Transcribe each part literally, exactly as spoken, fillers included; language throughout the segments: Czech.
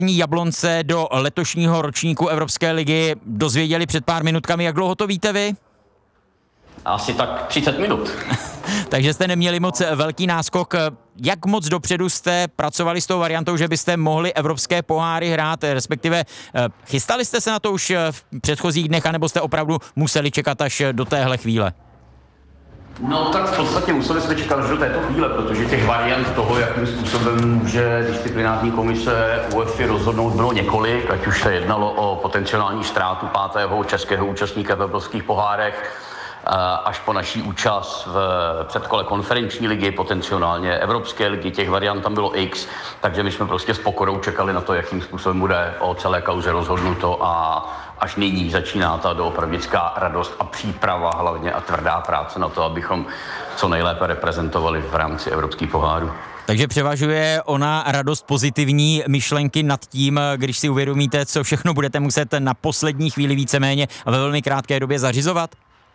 ostatní Jablonce do letošního ročníku Evropské ligy dozvěděli před pár minutkami. Jak dlouho to víte vy? Asi tak třicet minut. Takže jste neměli moc velký náskok. Jak moc dopředu jste pracovali s tou variantou, že byste mohli evropské poháry hrát, respektive chystali jste se na to už v předchozích dnech, anebo jste opravdu museli čekat až do téhle chvíle? No tak v podstatě museli jsme čekat až do této chvíle, protože těch variant toho, jakým způsobem může disciplinární komise UEFA rozhodnout, bylo několik, ať už se jednalo o potenciální ztrátu pátého českého účastníka v evropských pohárech, až po naší účast v předkole konferenční ligy, potenciálně Evropské ligy, těch variant tam bylo X, takže my jsme prostě s pokorou čekali na to, jakým způsobem bude o celé kauze rozhodnuto a až nyní začíná ta doopravdická radost a příprava hlavně a tvrdá práce na to, abychom co nejlépe reprezentovali v rámci evropských pohárů. Takže převažuje ona radost pozitivní myšlenky nad tím, když si uvědomíte, co všechno budete muset na poslední chvíli víceméně a ve velmi krátké době zařizovat?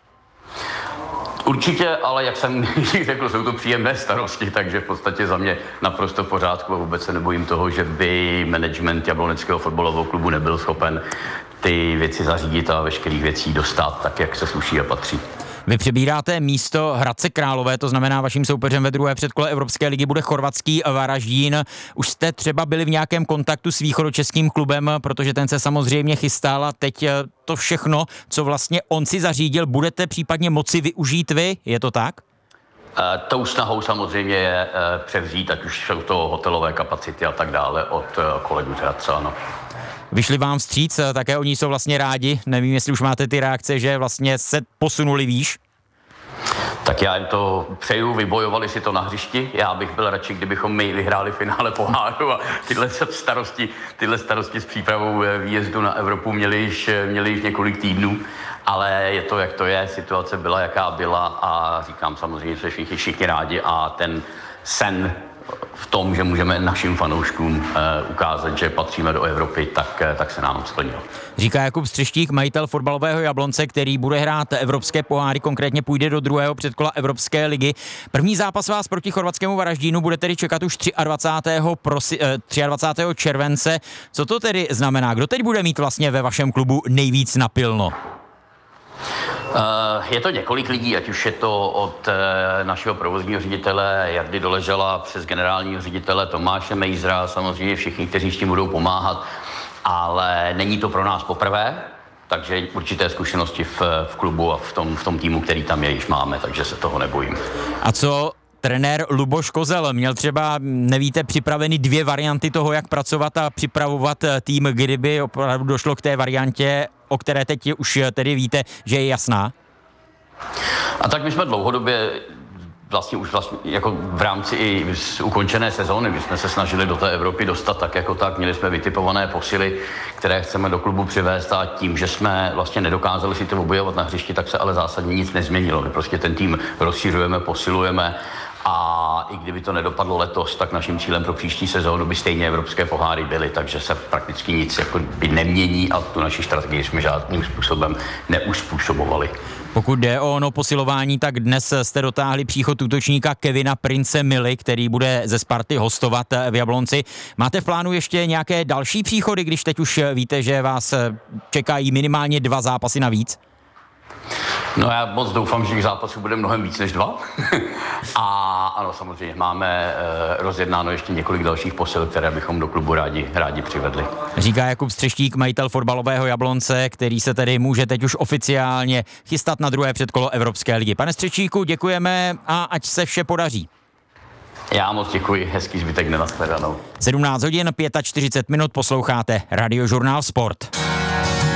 Určitě, ale jak jsem řekl, jsou to příjemné starosti, takže v podstatě za mě naprosto v pořádku a vůbec se nebojím toho, že by management Jabloneckého fotbalového klubu nebyl schopen ty věci zařídit a veškerých věcí dostat tak, jak se sluší a patří. Vy přebíráte místo Hradce Králové, to znamená vaším soupeřem ve druhé předkole Evropské ligy bude chorvatský Varaždín. Už jste třeba byli v nějakém kontaktu s východočeským klubem, protože ten se samozřejmě chystal a teď to všechno, co vlastně on si zařídil, budete případně moci využít vy, je to tak? E, tou snahou samozřejmě je e, převzít, ať už jsou to hotelové kapacity a tak dále od e, kolegů z Hradce, ano. Vyšli vám vstříc, také oni jsou vlastně rádi. Nevím, jestli už máte ty reakce, že vlastně se posunuli výš. Tak já jim to přeju, vybojovali si to na hřišti. Já bych byl radši, kdybychom my vyhráli finále poháru a tyhle starosti, tyhle starosti s přípravou výjezdu na Evropu měli již, měli již několik týdnů. Ale je to, jak to je, situace byla, jaká byla a říkám samozřejmě, že všichni, všichni rádi a ten sen v tom, že můžeme našim fanouškům uh, ukázat, že patříme do Evropy, tak, tak se nám splnilo. Říká Jakub Střeštík, majitel fotbalového Jablonce, který bude hrát evropské poháry, konkrétně půjde do druhého předkola Evropské ligy. První zápas vás proti chorvatskému Varaždínu bude tedy čekat už dvacátého třiadvacátého července. Co to tedy znamená? Kdo teď bude mít vlastně ve vašem klubu nejvíc napilno? Uh, je to několik lidí, ať už je to od uh, našeho provozního ředitele Jardy Doležala přes generálního ředitele Tomáše Mejzra, samozřejmě všichni, kteří s tím budou pomáhat, ale není to pro nás poprvé, takže určité zkušenosti v, v klubu a v tom, v tom týmu, který tam je, již máme, takže se toho nebojím. A co trenér Luboš Kozel? Měl třeba, nevíte, připraveny dvě varianty toho, jak pracovat a připravovat tým, kdyby opravdu došlo k té variantě, o které teď už tedy víte, že je jasná? A tak my jsme dlouhodobě vlastně už vlastně jako v rámci i ukončené sezóny, my jsme se snažili do té Evropy dostat tak jako tak, měli jsme vytipované posily, které chceme do klubu přivést a tím, že jsme vlastně nedokázali si to obojovat na hřišti, tak se ale zásadně nic nezměnilo. My prostě ten tým rozšiřujeme, posilujeme a i kdyby to nedopadlo letos, tak naším cílem pro příští sezónu by stejně evropské poháry byly, takže se prakticky nic jako by nemění a tu naši strategii jsme žádným způsobem neuspůsobovali. Pokud jde o ono posilování, tak dnes jste dotáhli příchod útočníka Kevina Prince Mily, který bude ze Sparty hostovat v Jablonci. Máte v plánu ještě nějaké další příchody, když teď už víte, že vás čekají minimálně dva zápasy navíc? No já moc doufám, že těch zápasů bude mnohem víc než dva. A ano, samozřejmě máme e, rozjednáno ještě několik dalších posil, které bychom do klubu rádi, rádi přivedli. Říká Jakub Střeštík, majitel fotbalového Jablonce, který se tedy může teď už oficiálně chystat na druhé předkolo Evropské ligy. Pane Střeštíku, děkujeme a ať se vše podaří. Já moc děkuji, hezký zbytek dne, nashledanou. sedmnáct hodin čtyřicet pět minut posloucháte Radiožurnál Sport.